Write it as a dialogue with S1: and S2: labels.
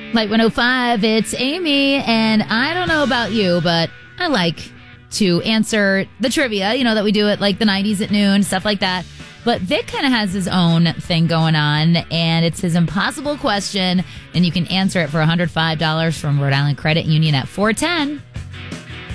S1: Light 105, it's Amy, and I don't know about you, but I like to answer the trivia, that we do at like the 90s at noon, stuff like that. But Vic kind of has his own thing going on, and it's his impossible question, and you can answer it for $105 from Rhode Island Credit Union at 410